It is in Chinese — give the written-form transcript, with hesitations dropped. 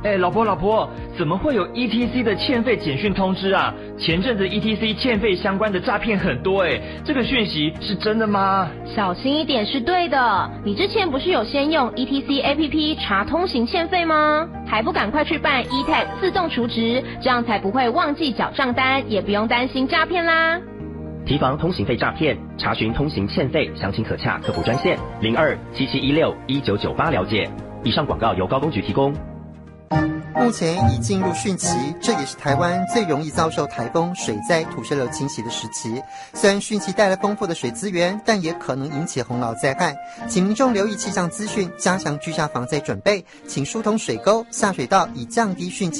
老婆，怎么会有 ETC 的欠费简讯通知啊？前阵子 ETC 欠费相关的诈骗很多这个讯息是真的吗？ 小心一点是对的。你之前不是有先用 ETC APP 查通行欠费吗？还不赶快去办 eTag 自动储值，这样才不会忘记缴账单，也不用担心诈骗啦。 提防通行费诈骗，查询通行欠费，详情可洽客服专线0277161998了解。以上广告由高工局提供。 目前已进入汛期，这也是台湾最容易遭受台风、水灾、土石流侵袭的时期。虽然汛期带来丰富的水资源，但也可能引起洪涝灾害，请民众留意气象资讯，加强居家防灾准备，请疏通水沟、下水道，以降低汛期